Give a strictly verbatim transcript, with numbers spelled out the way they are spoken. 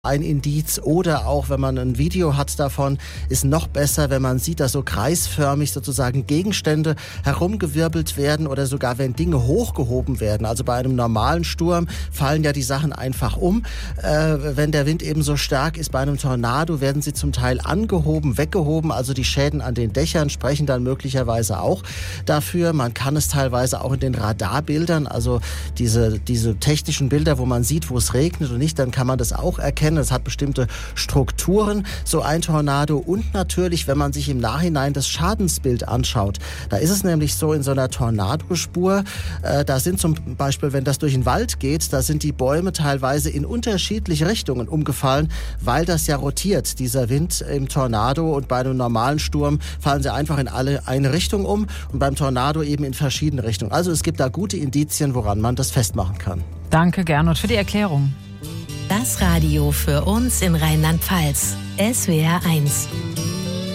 ein Indiz. Oder auch, wenn man ein Video hat davon, ist noch besser, wenn man sieht, dass so kreisförmig sozusagen Gegenstände herumgewirbelt werden oder sogar wenn Dinge hochgehoben werden. Also bei einem normalen Sturm fallen ja die Sachen einfach um. Äh, wenn der Wind eben so stark ist, bei einem Tornado werden sie zum Teil angehoben, weggehoben. Also die Schäden an den Dächern sprechen dann möglicherweise auch dafür. Man kann es teilweise auch in den Radarbildern, also diese, diese technischen Bilder, wo man sieht, wo es regnet und nicht, dann kann man das auch erkennen. Es hat bestimmte Strukturen, so ein Tornado. Und natürlich, wenn man sich im Nachhinein das Schadensbild anschaut. Da ist es nämlich so, in so einer Tornadospur, äh, da sind zum Beispiel, wenn das durch den Wald geht, da sind die Bäume teilweise in unterschiedliche Richtungen umgefallen, weil das ja rotiert, dieser Wind im Tornado. Und bei einem normalen Sturm fallen sie einfach in alle eine Richtung um und beim Tornado eben in verschiedene Richtungen. Also es gibt da gute Indizien, woran man das festmachen kann. Danke, Gernot, für die Erklärung. Das Radio für uns in Rheinland-Pfalz. S W R eins.